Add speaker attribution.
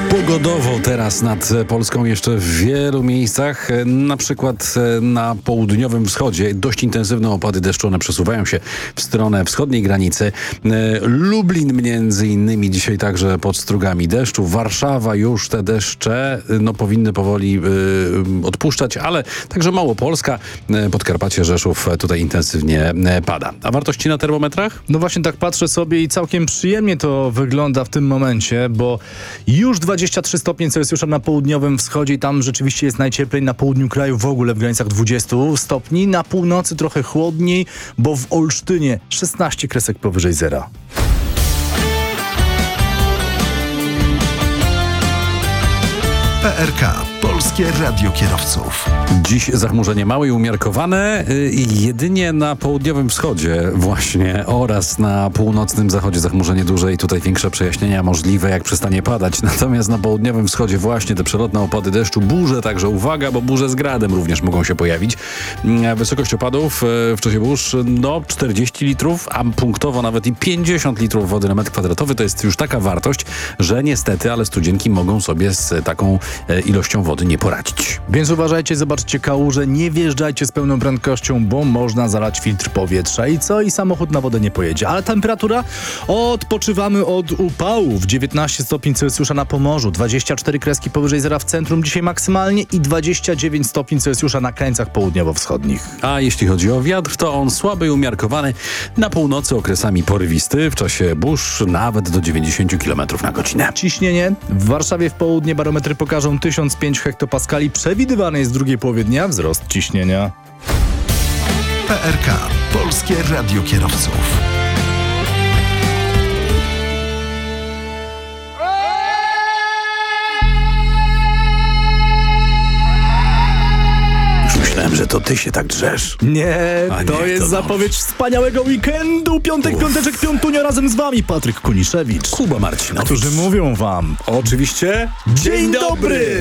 Speaker 1: Pogodowo teraz nad Polską jeszcze w wielu miejscach, na przykład na południowym wschodzie dość intensywne opady deszczu, one przesuwają się w stronę wschodniej granicy. Lublin między innymi dzisiaj także pod strugami deszczu. Warszawa już te deszcze powinny powoli odpuszczać, ale także Małopolska, Podkarpacie, Rzeszów tutaj intensywnie pada. A wartości na termometrach?
Speaker 2: No właśnie tak patrzę sobie i całkiem przyjemnie to wygląda w tym momencie, bo już 23 stopnie Celsjusza na południowym wschodzie i tam rzeczywiście jest najcieplej, na południu kraju w ogóle w granicach 20 stopni, na północy trochę chłodniej, bo w Olsztynie 16 kresek powyżej zera.
Speaker 3: PRK. Polskie Radio Kierowców.
Speaker 1: Dziś zachmurzenie małe i umiarkowane, jedynie na południowym wschodzie właśnie oraz na północnym zachodzie zachmurzenie duże i tutaj większe przejaśnienia możliwe, jak przestanie padać. Natomiast na południowym wschodzie właśnie te przelotne opady deszczu, burze także, uwaga, bo burze z gradem również mogą się pojawić. Wysokość opadów w czasie burz 40 litrów, a punktowo nawet i 50 litrów wody na metr kwadratowy. To jest już taka wartość, że niestety, ale studzienki mogą sobie z taką ilością wody nie poradzić.
Speaker 2: Więc uważajcie, zobaczcie kałuże, nie wjeżdżajcie z pełną prędkością, bo można zalać filtr powietrza i samochód na wodę nie pojedzie. Ale temperatura? Odpoczywamy od upałów. 19 stopni Celsjusza na Pomorzu, 24 kreski powyżej zera w centrum dzisiaj maksymalnie i 29 stopni Celsjusza na krańcach południowo-wschodnich.
Speaker 1: A jeśli chodzi o wiatr, to on słaby i umiarkowany, na północy okresami porywisty, w czasie burz nawet do 90 km na godzinę.
Speaker 2: Ciśnienie. W Warszawie w południe barometry pokażą 1005 hektopaskali. Przewidywany jest w drugiej połowie dnia wzrost ciśnienia.
Speaker 3: PRK. Polskie Radio Kierowców.
Speaker 1: Myślałem, że to ty się tak drzesz.
Speaker 2: Nie, to
Speaker 1: to
Speaker 2: jest zapowiedź wspaniałego weekendu. Piąteczek, piątunio razem z wami. Patryk Kuniszewicz.
Speaker 1: Kuba Marcinowicz.
Speaker 2: Którzy mówią wam oczywiście dzień dobry!